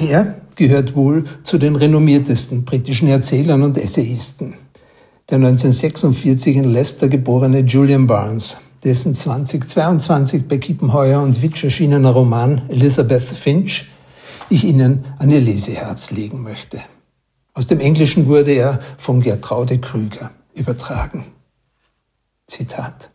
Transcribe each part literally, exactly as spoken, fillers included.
Er gehört wohl zu den renommiertesten britischen Erzählern und Essayisten. Der neunzehnhundertsechsundvierzig in Leicester geborene Julian Barnes, dessen zweitausendzweiundzwanzig bei Kiepenheuer und Witsch erschienener Roman Elizabeth Finch ich Ihnen an Ihr Leseherz legen möchte. Aus dem Englischen wurde er von Gertrude Krüger übertragen. Zitat.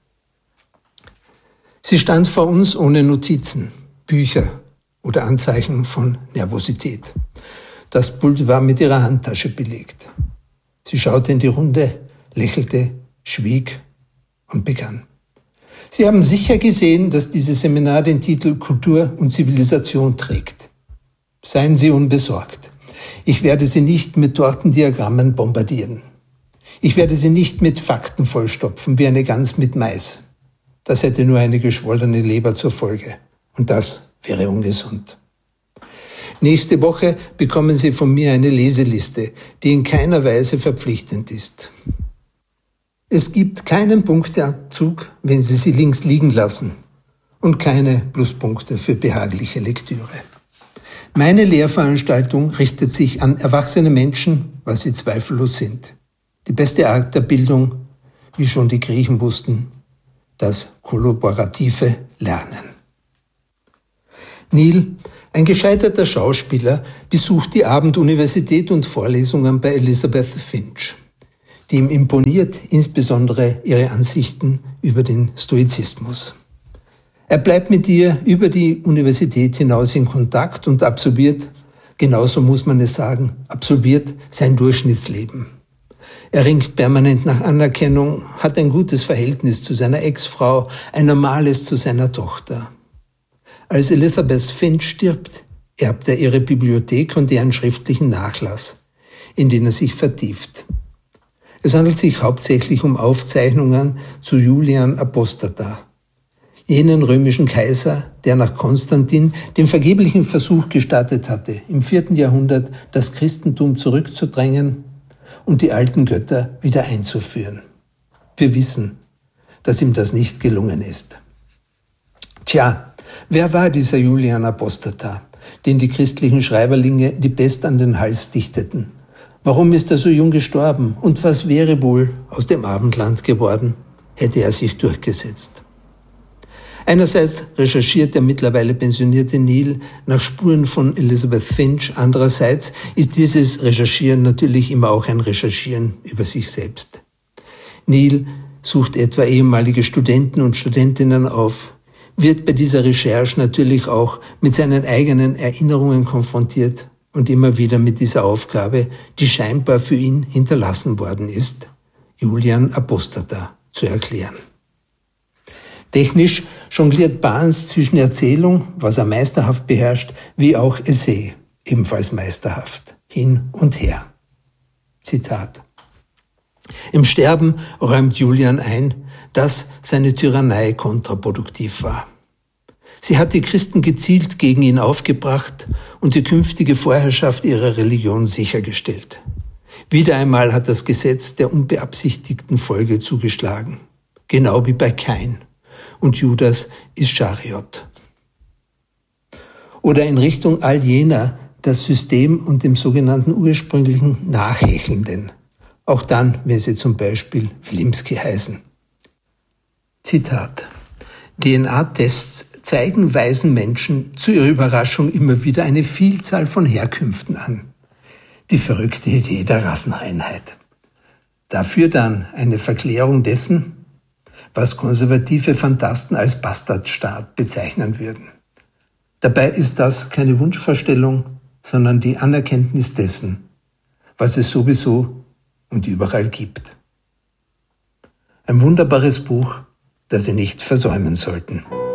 Sie stand vor uns ohne Notizen, Bücher oder Anzeichen von Nervosität. Das Pult war mit ihrer Handtasche belegt. Sie schaute in die Runde, lächelte, schwieg und begann. Sie haben sicher gesehen, dass dieses Seminar den Titel Kultur und Zivilisation trägt. Seien Sie unbesorgt. Ich werde Sie nicht mit Tortendiagrammen bombardieren. Ich werde Sie nicht mit Fakten vollstopfen wie eine Gans mit Mais. Das hätte nur eine geschwollene Leber zur Folge. Und das wäre ungesund. Nächste Woche bekommen Sie von mir eine Leseliste, die in keiner Weise verpflichtend ist. Es gibt keinen Punkteabzug, wenn Sie sie links liegen lassen und keine Pluspunkte für behagliche Lektüre. Meine Lehrveranstaltung richtet sich an erwachsene Menschen, was sie zweifellos sind. Die beste Art der Bildung, wie schon die Griechen wussten, das kollaborative Lernen. Neil, ein gescheiterter Schauspieler, besucht die Abenduniversität und Vorlesungen bei Elizabeth Finch, die ihm imponiert, insbesondere ihre Ansichten über den Stoizismus. Er bleibt mit ihr über die Universität hinaus in Kontakt und absolviert, genauso muss man es sagen, absolviert sein Durchschnittsleben. Er ringt permanent nach Anerkennung, hat ein gutes Verhältnis zu seiner Ex-Frau, ein normales zu seiner Tochter. Als Elizabeth Finch stirbt, erbt er ihre Bibliothek und deren schriftlichen Nachlass, in den er sich vertieft. Es handelt sich hauptsächlich um Aufzeichnungen zu Julian Apostata, jenen römischen Kaiser, der nach Konstantin den vergeblichen Versuch gestartet hatte, im vierten Jahrhundert das Christentum zurückzudrängen und die alten Götter wieder einzuführen. Wir wissen, dass ihm das nicht gelungen ist. Tja, wer war dieser Julian Apostata, den die christlichen Schreiberlinge die Pest an den Hals dichteten? Warum ist er so jung gestorben? Und was wäre wohl aus dem Abendland geworden, hätte er sich durchgesetzt? Einerseits recherchiert der mittlerweile pensionierte Neil nach Spuren von Elizabeth Finch. Andererseits ist dieses Recherchieren natürlich immer auch ein Recherchieren über sich selbst. Neil sucht etwa ehemalige Studenten und Studentinnen auf, wird bei dieser Recherche natürlich auch mit seinen eigenen Erinnerungen konfrontiert und immer wieder mit dieser Aufgabe, die scheinbar für ihn hinterlassen worden ist, Julian Apostata zu erklären. Technisch jongliert Barnes zwischen Erzählung, was er meisterhaft beherrscht, wie auch Essay, ebenfalls meisterhaft, hin und her. Zitat. Im Sterben räumt Julian ein, dass seine Tyrannei kontraproduktiv war. Sie hat die Christen gezielt gegen ihn aufgebracht und die künftige Vorherrschaft ihrer Religion sichergestellt. Wieder einmal hat das Gesetz der unbeabsichtigten Folge zugeschlagen, genau wie bei Kain. Und Judas Ischariot. Oder in Richtung all jener, das System und dem sogenannten ursprünglichen Nachhechelnden, auch dann, wenn sie zum Beispiel Wilimski heißen. Zitat. D N A-Tests zeigen weisen Menschen zu ihrer Überraschung immer wieder eine Vielzahl von Herkünften an. Die verrückte Idee der Rasseneinheit. Dafür dann eine Verklärung dessen, was konservative Phantasten als Bastardstaat bezeichnen würden. Dabei ist das keine Wunschvorstellung, sondern die Anerkenntnis dessen, was es sowieso und überall gibt. Ein wunderbares Buch, das Sie nicht versäumen sollten.